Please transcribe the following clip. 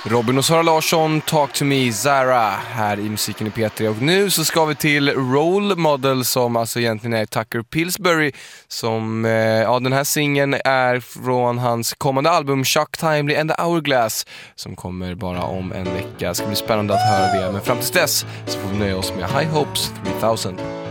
Robin och Sara Larsson, Talk to me, Zara här i Musiken i P3. Och nu så ska vi till Role Model som alltså egentligen är Tucker Pillsbury som, den här singeln är från hans kommande album Shock Timely and the Hourglass som kommer bara om en vecka. Det ska bli spännande att höra det, men fram tills dess så får vi nöja oss med High Hopes 3000.